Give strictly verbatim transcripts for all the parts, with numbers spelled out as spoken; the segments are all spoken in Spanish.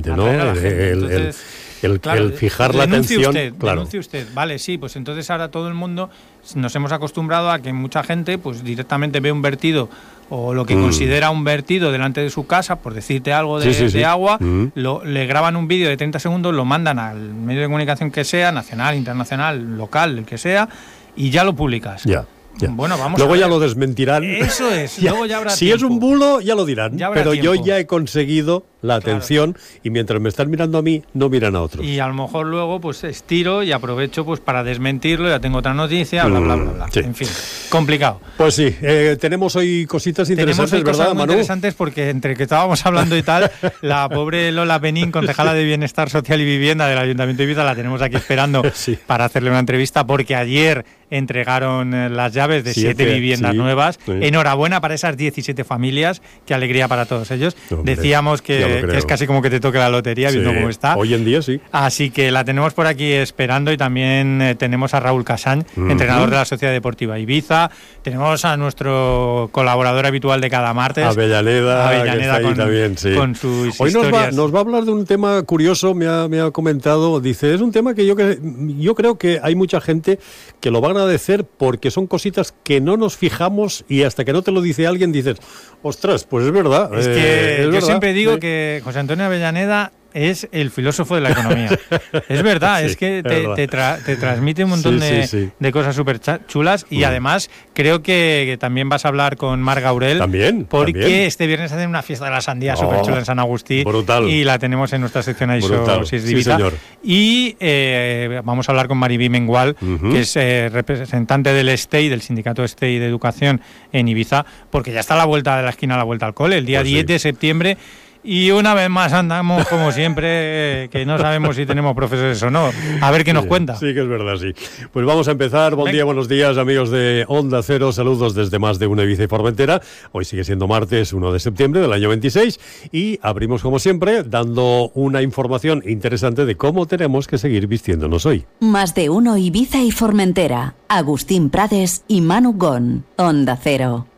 gente, ¿no? La gente. El, Entonces, el, el, claro, el fijar la atención. Usted, claro. Denuncie usted. Vale, sí, pues entonces ahora todo el mundo nos hemos acostumbrado a que mucha gente pues directamente ve un vertido o lo que mm. considera un vertido delante de su casa, por decirte algo de, sí, sí, de sí. agua, mm. lo, le graban un vídeo de treinta segundos, lo mandan al medio de comunicación que sea, nacional, internacional, local, el que sea, y ya lo publicas. Ya. Ya. Bueno, vamos Luego a ver. ya lo desmentirán. Eso es, ya, luego ya habrá Si tiempo. es un bulo, ya lo dirán. Ya pero tiempo. yo ya he conseguido la atención, claro. Y mientras me están mirando a mí, no miran a otros. Y a lo mejor luego pues estiro y aprovecho pues para desmentirlo, ya tengo otra noticia, bla, bla, bla, bla. Sí. En fin, complicado. Pues sí, eh, tenemos hoy cositas interesantes, tenemos hoy ¿verdad, cosas muy Manu? interesantes porque entre que estábamos hablando y tal, la pobre Lola Benín, concejala de Bienestar Social y Vivienda del Ayuntamiento de Ibiza, la tenemos aquí esperando sí. para hacerle una entrevista porque ayer entregaron las llaves de siete, siete viviendas sí, nuevas. Sí. Enhorabuena para esas diecisiete familias, qué alegría para todos ellos. Hombre, decíamos que, que es casi como que te toque la lotería, sí, viendo cómo está. Hoy en día sí. Así que la tenemos por aquí esperando y también eh, tenemos a Raúl Casán, uh-huh. entrenador de la Sociedad Deportiva Ibiza. Tenemos a nuestro colaborador habitual de cada martes, Avellaneda, Avellaneda que con, también, sí. con sus Hoy historias. Nos va, nos va a hablar de un tema curioso, me ha, me ha comentado, dice, es un tema que yo, que yo creo que hay mucha gente que lo va a agradecer porque son cositas que no nos fijamos y hasta que no te lo dice alguien dices, ostras, pues es verdad. Es eh, que es yo verdad, siempre digo sí. que José Antonio Avellaneda es el filósofo de la economía. Es verdad, sí, es que te, verdad. Te, tra- te transmite un montón sí, de, sí, sí. de cosas súper chulas y mm. además creo que, que también vas a hablar con Mar Gaurel. También, Porque también. este viernes hacen una fiesta de la sandía oh, súper chula en San Agustín. Brutal. Y la tenemos en nuestra sección ahí si es sí, Ibiza. señor. Y eh, vamos a hablar con Maribí Mengual, uh-huh. que es eh, representante del E S T E I, del Sindicato E S T E I de Educación en Ibiza, porque ya está a la vuelta de la esquina, a la vuelta al cole, el día pues diez sí. de septiembre. Y una vez más andamos, como siempre, que no sabemos si tenemos profesores o no. A ver qué nos sí, cuenta. Sí, que es verdad, sí. Pues vamos a empezar. Buen Venga. día, buenos días, amigos de Onda Cero. Saludos desde más de una Ibiza y Formentera. Hoy sigue siendo martes uno de septiembre del año veintiséis y abrimos, como siempre, dando una información interesante de cómo tenemos que seguir vistiéndonos hoy. Más de uno Ibiza y Formentera. Agustín Prades y Manu Gon. Onda Cero.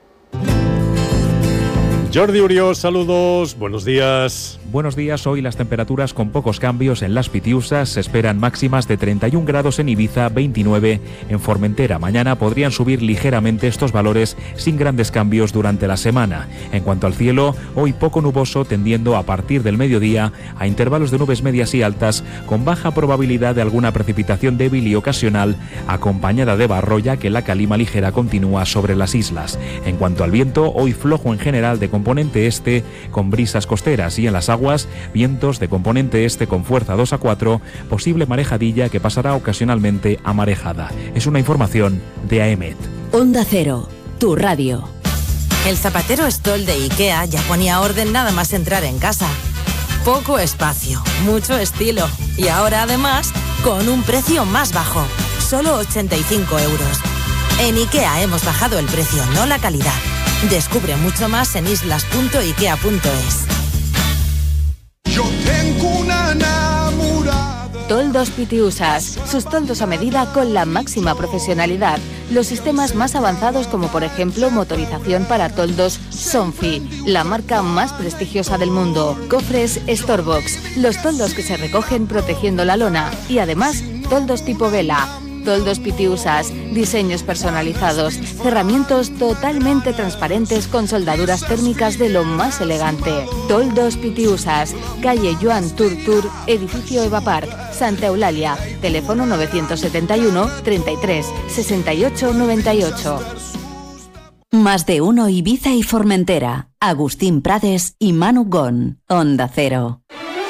Jordi Urios, saludos, buenos días. Buenos días, hoy las temperaturas con pocos cambios en las Pitiusas, se esperan máximas de treinta y un grados en Ibiza, veintinueve en Formentera. Mañana podrían subir ligeramente estos valores sin grandes cambios durante la semana. En cuanto al cielo, hoy poco nuboso, tendiendo a partir del mediodía a intervalos de nubes medias y altas, con baja probabilidad de alguna precipitación débil y ocasional, acompañada de barro, ya que la calima ligera continúa sobre las islas. En cuanto al viento, hoy flojo en general de componente este, con brisas costeras, y en las aguas, vientos de componente este con fuerza dos a cuatro, posible marejadilla que pasará ocasionalmente a marejada. Es una información de AEMET. Onda Cero, tu radio. El zapatero Stoll de IKEA ya ponía orden nada más entrar en casa. Poco espacio, mucho estilo. Y ahora además, con un precio más bajo, solo ochenta y cinco euros. En IKEA hemos bajado el precio, no la calidad. Descubre mucho más en islas punto ikea punto es. Yo tengo una enamorada. Toldos Pitiusas, sus toldos a medida con la máxima profesionalidad. Los sistemas más avanzados, como por ejemplo motorización para toldos Sonfi, la marca más prestigiosa del mundo. Cofres Storebox, los toldos que se recogen protegiendo la lona. Y además, toldos tipo vela. Toldos Pitiusas, diseños personalizados, cerramientos totalmente transparentes con soldaduras térmicas de lo más elegante. Toldos Pitiusas, calle Joan Turtur, edificio Eva Park, Santa Eulalia, teléfono novecientos setenta y uno, treinta y tres, sesenta y ocho, noventa y ocho. Más de uno Ibiza y Formentera. Agustín Prades y Manu Gon. Onda Cero.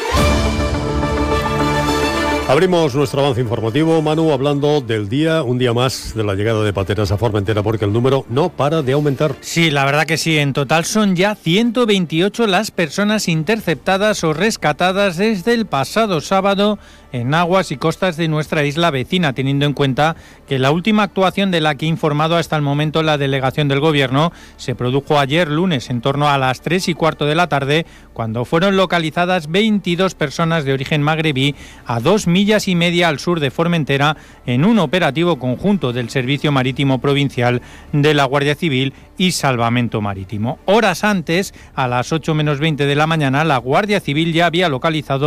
Abrimos nuestro avance informativo, Manu, hablando del día, un día más de la llegada de pateras a Formentera, porque el número no para de aumentar. Sí, la verdad que sí. En total son ya ciento veintiocho las personas interceptadas o rescatadas desde el pasado sábado en aguas y costas de nuestra isla vecina, teniendo en cuenta que la última actuación de la que ha informado hasta el momento la delegación del Gobierno se produjo ayer lunes en torno a las tres y cuarto de la tarde, cuando fueron localizadas veintidós personas de origen magrebí a dos millas y media al sur de Formentera en un operativo conjunto del Servicio Marítimo Provincial, de la Guardia Civil y Salvamento Marítimo. Horas antes, a las ocho menos veinte de la mañana, la Guardia Civil ya había localizado